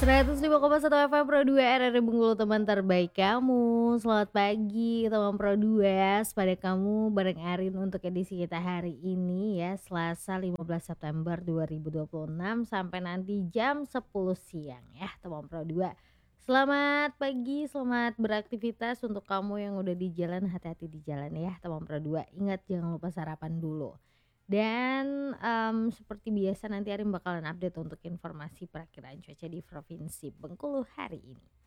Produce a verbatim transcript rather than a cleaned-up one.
seratus lima koma satu F M Pro dua R R I Bengkulu, teman terbaik kamu. Selamat pagi teman Pro dua, pada kamu bareng Arin untuk edisi kita hari ini ya, Selasa lima belas September dua ribu dua puluh enam sampai nanti jam sepuluh siang ya teman Pro dua. Selamat pagi, selamat beraktivitas untuk kamu yang udah di jalan, hati-hati di jalan ya teman Pro dua. Ingat jangan lupa sarapan dulu. Dan um, seperti biasa nanti Arin bakalan update untuk informasi perakiraan cuaca di Provinsi Bengkulu hari ini.